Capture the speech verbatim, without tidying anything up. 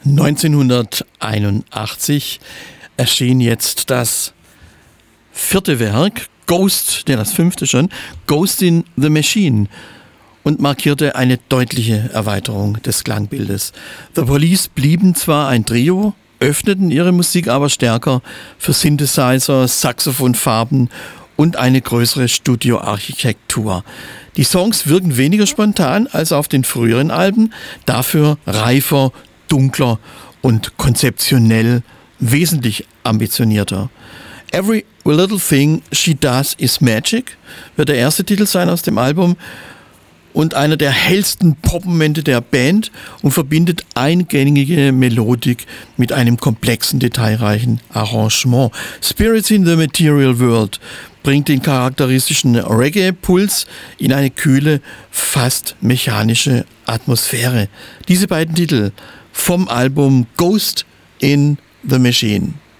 neunzehnhunderteinundachtzig erschien jetzt das vierte Werk, Ghost, der das fünfte schon, Ghost in the Machine, und markierte eine deutliche Erweiterung des Klangbildes. The Police blieben zwar ein Trio, öffneten ihre Musik aber stärker für Synthesizer, Saxophonfarben und eine größere Studioarchitektur. Die Songs wirken weniger spontan als auf den früheren Alben, dafür reifer, dunkler und konzeptionell wesentlich ambitionierter. Every Little Thing She Does Is Magic wird der erste Titel sein aus dem Album und einer der hellsten Popmomente der Band und verbindet eingängige Melodik mit einem komplexen, detailreichen Arrangement. Spirits in the Material World bringt den charakteristischen Reggae-Puls in eine kühle, fast mechanische Atmosphäre. Diese beiden Titel vom Album Ghost in the Machine.